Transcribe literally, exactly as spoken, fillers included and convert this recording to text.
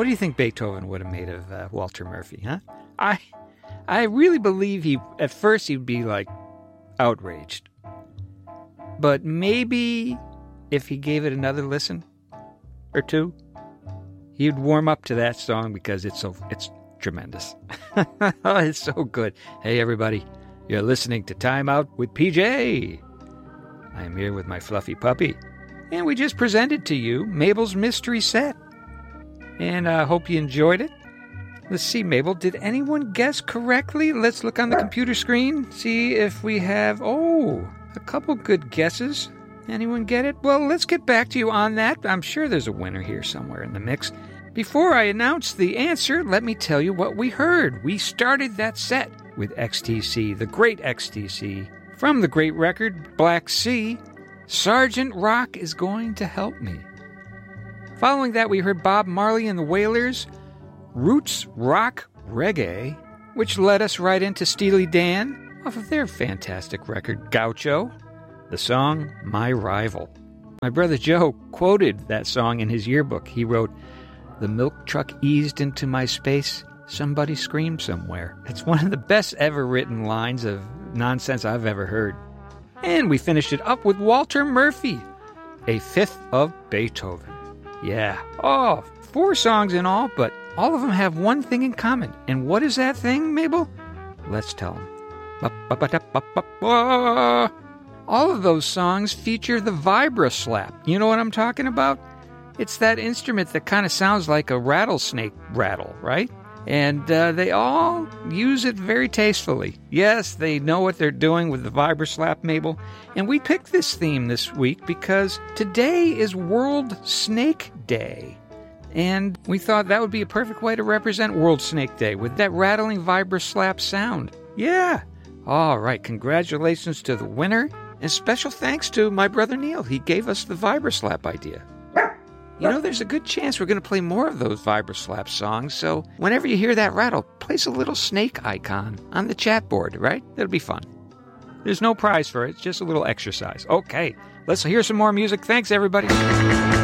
What do you think Beethoven would have made of uh, Walter Murphy, huh? I I really believe he, at first he'd be like outraged. But maybe if he gave it another listen or two, he'd warm up to that song because it's so it's tremendous. It's so good. Hey everybody, you're listening to Time Out with P J. I am here with my fluffy puppy, and we just presented to you Mabel's mystery set. And I uh, hope you enjoyed it. Let's see, Mabel, did anyone guess correctly? Let's look on the computer screen, see if we have, oh, a couple good guesses. Anyone get it? Well, let's get back to you on that. I'm sure there's a winner here somewhere in the mix. Before I announce the answer, let me tell you what we heard. We started that set with X T C, the great X T C. From the great record, Black Sea, Sergeant Rock is Going to Help Me. Following that, we heard Bob Marley and the Wailers, Roots Rock Reggae, which led us right into Steely Dan off of their fantastic record, Gaucho, the song My Rival. My brother Joe quoted that song in his yearbook. He wrote, "The milk truck eased into my space, somebody screamed somewhere." It's one of the best ever written lines of nonsense I've ever heard. And we finished it up with Walter Murphy, A Fifth of Beethoven. Yeah, oh, four songs in all, but all of them have one thing in common. And what is that thing, Mabel? Let's tell them. All of those songs feature the vibra slap. You know what I'm talking about? It's that instrument that kind of sounds like a rattlesnake rattle, right? And uh, they all use it very tastefully. Yes, they know what they're doing with the vibra slap, Mabel. And we picked this theme this week because today is World Snake Day. And we thought that would be a perfect way to represent World Snake Day with that rattling vibra slap sound. Yeah. All right. Congratulations to the winner. And special thanks to my brother Neil. He gave us the vibra slap idea. You know, there's a good chance we're going to play more of those vibra slap songs. So whenever you hear that rattle, place a little snake icon on the chat board, right? That'll be fun. There's no prize for it. It's just a little exercise. Okay. Let's hear some more music. Thanks, everybody.